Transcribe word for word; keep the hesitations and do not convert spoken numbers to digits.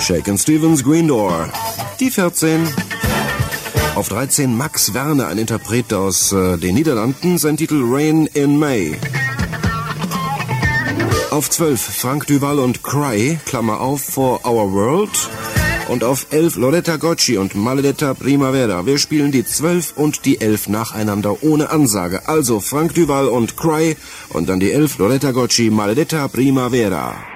Shakin' Stevens, Green Door. Die vierzehn. Auf dreizehn Max Werner, ein Interpret aus äh, den Niederlanden, sein Titel Rain in May. Auf zwölf Frank Duval und Cry, Klammer auf, For Our World. Und auf elf Loretta Gocci und Maledetta Primavera. Wir spielen die zwölf und die elf nacheinander ohne Ansage. Also Frank Duval und Cry und dann die elf Loretta Gocci, Maledetta Primavera.